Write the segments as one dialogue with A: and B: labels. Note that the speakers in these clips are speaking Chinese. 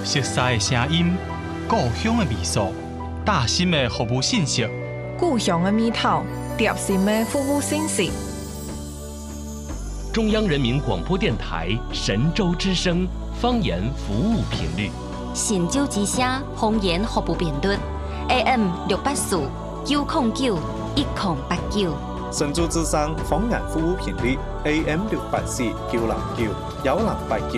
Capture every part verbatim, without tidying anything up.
A: 熟悉的声音，故乡的味素，大心的服务信息，
B: 故乡的味道，贴心的服务信息。
C: 中央人民广播电台神州之声方言服务频率，
D: 神州之声方言服务频率 A M 六八四九零九一零八九。
E: 神州之声方言服務頻率 A M 六八四九零九幺零八九。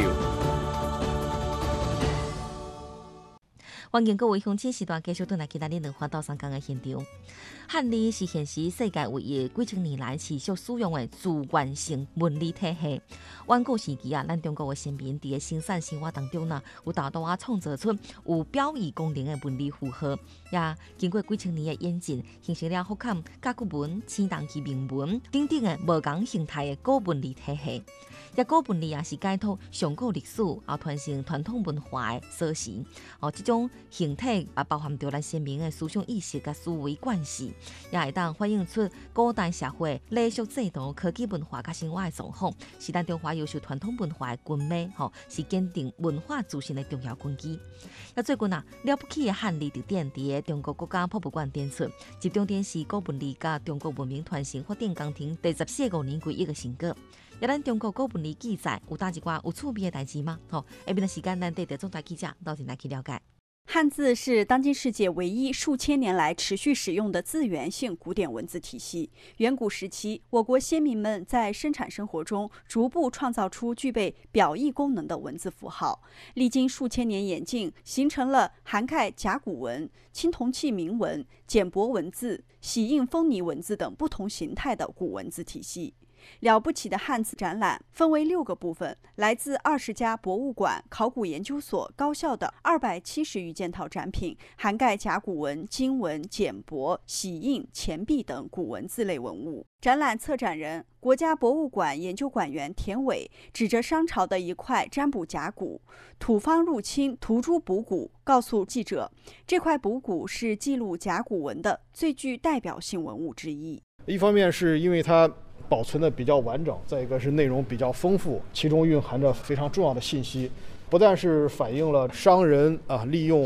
F: 歡迎各位鄉親時段繼續轉來其他啲兩花道上講嘅現場。漢字是現時世界唯一幾千年來持續使用嘅主權性文理體系。遠古時期啊，咱中國嘅先民佇嘅生產生活當中呢，有大多啊創造出有表意功能嘅文理符號，也經過幾千年嘅演進，形成了福坎、甲骨文、青銅器銘文等等嘅無同形態嘅古文理體系。一古文理也是解讀上古歷史，啊傳承傳統文化嘅鎖匙。哦，這種形體啊，包含着咱先民嘅思想意識甲思維慣勢，也會當反映出古代社會禮俗制度、科技文化甲生活嘅狀況，是咱中華優秀傳統文化嘅根尾，吼，是堅定文化自信嘅重要根基。啊，最近啊，了不起嘅漢字字典佇中國國家博物館展出，集中展示古文理甲中國文明傳承發展工程第十四五年歸一嘅成果。一咱中國古文理記載有哪一寡有趣味嘅代誌嗎？吼，下邊嘅時間，咱帶着總台記者到前來去了解。
G: 漢字是當今世界唯一數千年來持續使用的自源性古典文字體系。遠古時期，我國先民們在生產生活中逐步創造出具備表意功能的文字符號，歷經數千年演進，形成了涵蓋甲骨文、青銅器銘文、簡帛文字、玺印封泥文字等不同形態的古文字體系。了不起的漢字展覽分為六個部分，來自二十家博物館、考古研究所、高校的二百七十餘件套展品，涵蓋甲骨文、金文、簡帛、玺印、錢幣等古文字類文物。展覽策展人、國家博物館研究館員田偉指着商朝的一塊占卜甲骨，土方入侵塗朱補骨，告訴記者，這塊補骨是記錄甲骨文的最具代表性文物之一。
H: 一方面是因為它保存的比較完整，再一個是內容比較豐富，其中蘊含着非常重要的信息，不但是反映了商人啊利用